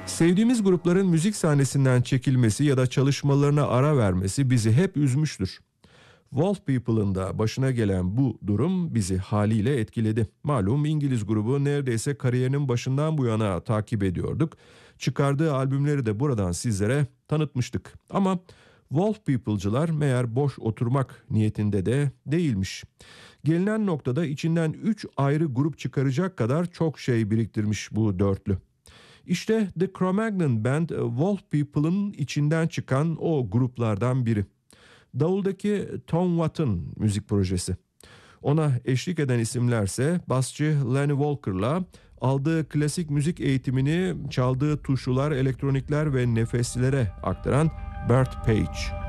Sevdiğimiz grupların müzik sahnesinden çekilmesi ya da çalışmalarına ara vermesi bizi hep üzmüştür. Wolf People'ın da başına gelen bu durum bizi haliyle etkiledi. Malum İngiliz grubu neredeyse kariyerinin başından bu yana takip ediyorduk. Çıkardığı albümleri de buradan sizlere tanıtmıştık. Ama Wolf People'cılar meğer boş oturmak niyetinde de değilmiş. Gelinen noktada içinden 3 ayrı grup çıkaracak kadar çok şey biriktirmiş bu dörtlü. İşte The Cro-Magnon Band, Wolf People'ın içinden çıkan o gruplardan biri. Davuldaki Tom Watt'ın müzik projesi. Ona eşlik eden isimlerse basçı Lenny Walker'la aldığı klasik müzik eğitimini çaldığı tuşlular, elektronikler ve nefeslilere aktaran Bert Page.